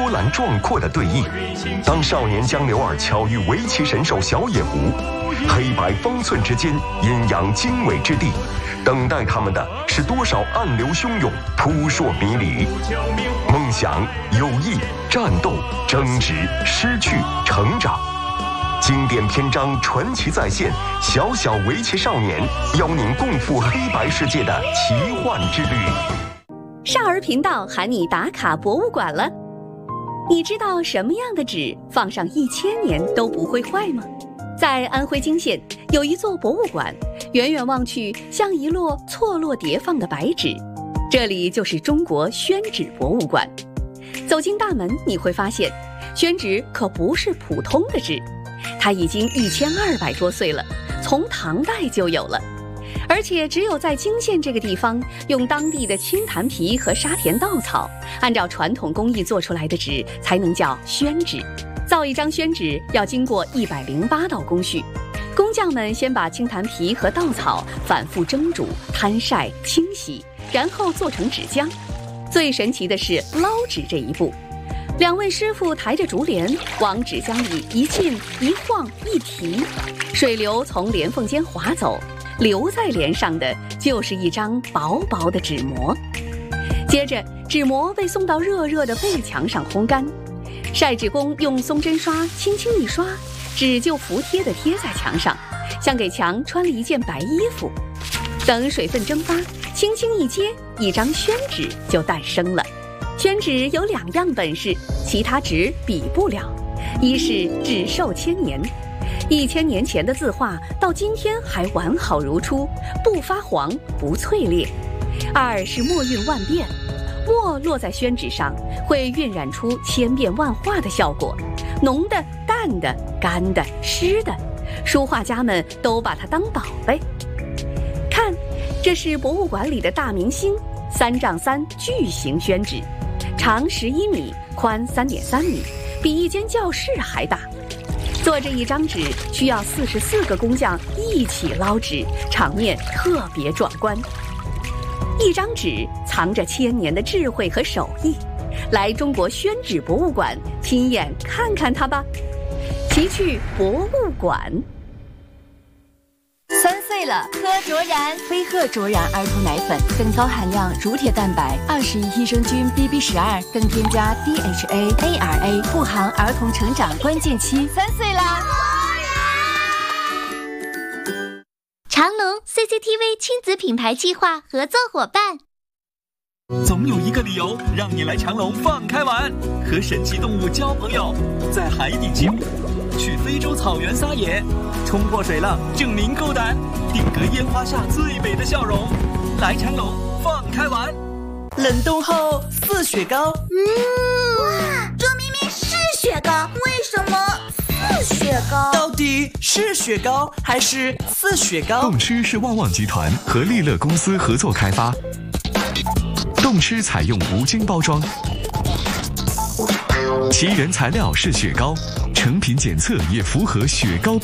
波澜壮阔的对弈。当少年江流儿巧遇围棋神兽小野狐，黑白方寸之间，阴阳经纬之地，等待他们的是多少暗流汹涌、扑朔迷离。梦想、友谊、战斗、争执、失去、成长。经典篇章传奇再现，小小围棋少年邀您共赴黑白世界的奇幻之旅。 少儿频道喊你打卡博物馆了。你知道什么样的纸放上1000年都不会坏吗？在安徽泾县有一座博物馆，远远望去像一摞错落叠放的白纸，这里就是中国宣纸博物馆。走进大门，你会发现宣纸可不是普通的纸，它已经1200多岁了，从唐代就有了。而且只有在泾县这个地方，用当地的青檀皮和沙田稻草，按照传统工艺做出来的纸才能叫宣纸。造一张宣纸要经过108道工序，工匠们先把青檀皮和稻草反复蒸煮、摊晒、清洗，然后做成纸浆。最神奇的是捞纸这一步，两位师傅抬着竹帘往纸浆里一浸一晃一提，水流从帘缝间滑走，留在帘上的就是一张薄薄的纸膜。接着纸膜被送到热热的背墙上烘干，晒纸工用松针刷轻轻一刷，纸就服帖地贴在墙上，像给墙穿了一件白衣服。等水分蒸发，轻轻一接，一张宣纸就诞生了。宣纸有2样本事，其他纸比不了。一是纸寿1000年，1000年前的字画到今天还完好如初，不发黄不脆裂。2是墨韵万变，墨落在宣纸上会晕染出千变万化的效果，浓的、淡的、干的、湿的，书画家们都把它当宝贝。看，这是博物馆里的大明星3丈3巨型宣纸，长11米，宽3.3米，比一间教室还大。做这一张纸需要44个工匠一起捞纸，场面特别壮观。一张纸藏着1000年的智慧和手艺，来中国宣纸博物馆亲眼看看它吧。奇趣博物馆。 3岁了，喝卓然飞鹤卓然儿童奶粉，更高含量乳铁蛋白，21益生菌 BB12，更添加 DHA、ARA， 护航儿童成长关键期。3岁啦！ 长隆 CCTV 亲子品牌计划合作伙伴。 总有一个理由让你来长隆放开玩，和神奇动物交朋友，在海底起舞，去非洲草原撒野，冲破水浪证明够胆，定格烟花下最美的笑容。来长隆放开玩。 冷冻后似雪糕。 哇，这明明是雪糕，为什么似雪糕？ 到底是雪糕还是似雪糕？ 动吃是旺旺集团和利乐公司合作开发。动吃采用无菌包装，其原材料是雪糕，成品检测也符合雪糕